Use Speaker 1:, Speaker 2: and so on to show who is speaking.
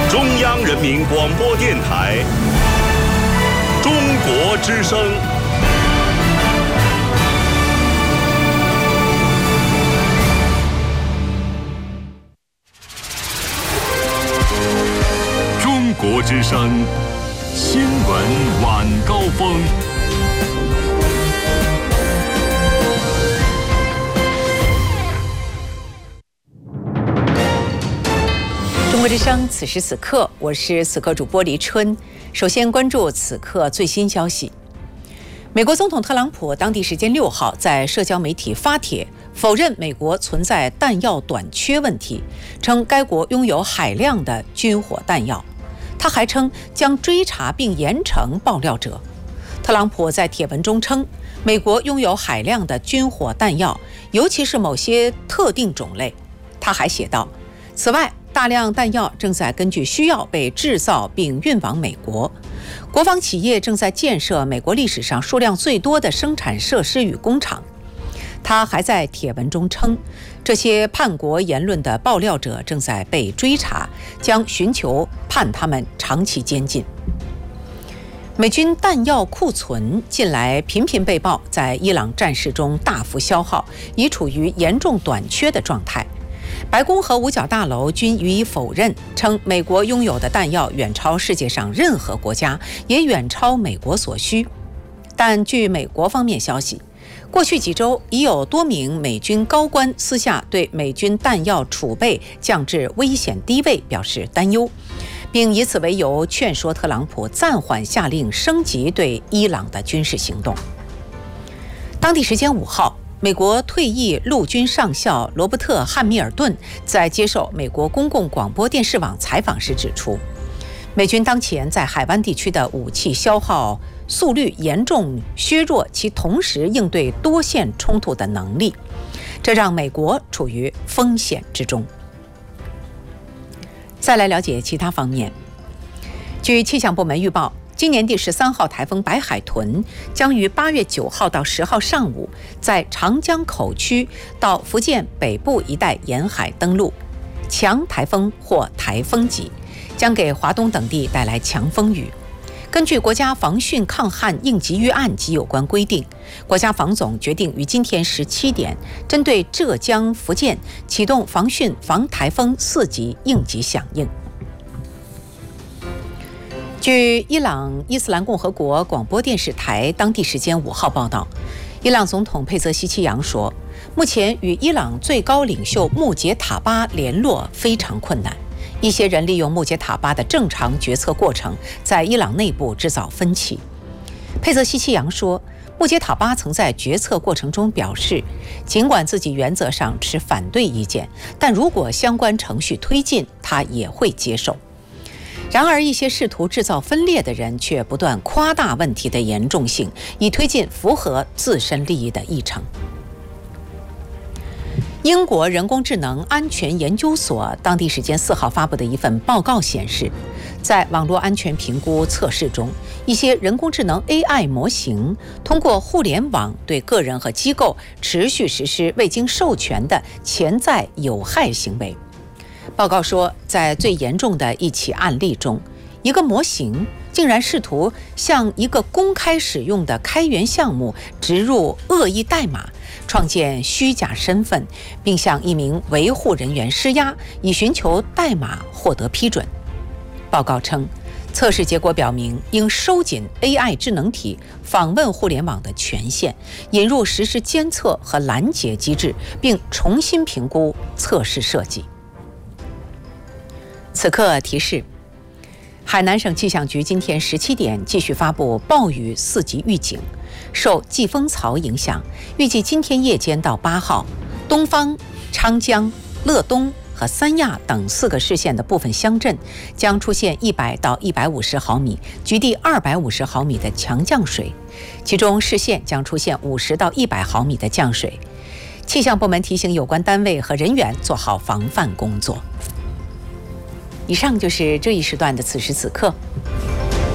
Speaker 1: 中央人民广播电台中国之声。中国之声新闻晚高峰。
Speaker 2: 中国之声，此时此刻，我是此刻主播黎春。首先关注此刻最新消息。美国总统特朗普当地时间6号在社交媒体发帖，否认美国存在弹药短缺问题，称该国拥有海量的军火弹药。他还称将追查并严惩爆料者。特朗普在帖文中称，美国拥有海量的军火弹药，尤其是某些特定种类。他还写道，此外，大量弹药正在根据需要被制造并运往美国。国防企业正在建设美国历史上数量最多的生产设施与工厂。他还在帖文中称，这些叛国言论的爆料者正在被追查，将寻求判他们长期监禁。美军弹药库存近来频频被曝在伊朗战事中大幅消耗，已处于严重短缺的状态。白宫和五角大楼均予以否认，称美国拥有的弹药远超世界上任何国家，也远超美国所需。但据美国方面消息，过去几周已有多名美军高官私下对美军弹药储备降至危险低位表示担忧，并以此为由劝说特朗普暂缓下令升级对伊朗的军事行动。当地时间5号，美国退役陆军上校罗伯特·汉密尔顿在接受美国公共广播电视网采访时指出，美军当前在海湾地区的武器消耗速率严重削弱其同时应对多线冲突的能力，这让美国处于风险之中。再来了解其他方面。据气象部门预报，今年第13号台风白海豚将于8月9号到10号上午在长江口区到福建北部一带沿海登陆，强台风或台风级，将给华东等地带来强风雨。根据国家防汛抗旱应急预案及有关规定，国家防总决定于今天17点，针对浙江、福建启动防汛防台风4级应急响应。据伊朗伊斯兰共和国广播电视台当地时间5号报道，伊朗总统佩泽希奇扬说，目前与伊朗最高领袖穆杰塔巴联络非常困难，一些人利用穆杰塔巴的正常决策过程在伊朗内部制造分歧。佩泽希奇扬说，穆杰塔巴曾在决策过程中表示，尽管自己原则上持反对意见，但如果相关程序推进，他也会接受。然而，一些试图制造分裂的人却不断夸大问题的严重性，以推进符合自身利益的议程。英国人工智能安全研究所当地时间4号发布的一份报告显示，在网络安全评估测试中，一些人工智能 AI 模型通过互联网对个人和机构持续实施未经授权的潜在有害行为。报告说，在最严重的一起案例中，一个模型竟然试图向一个公开使用的开源项目植入恶意代码，创建虚假身份，并向一名维护人员施压，以寻求代码获得批准。报告称，测试结果表明，应收紧 AI 智能体访问互联网的权限，引入实时监测和拦截机制，并重新评估测试设计。此刻提示，海南省气象局今天17点继续发布暴雨4级预警，受季风槽影响，预计今天夜间到8号，东方、昌江、乐东和三亚等4个市县的部分乡镇将出现100到150毫米，局地250毫米的强降水，其中市县将出现50到100毫米的降水。气象部门提醒有关单位和人员做好防范工作。以上就是这一时段的此时此刻。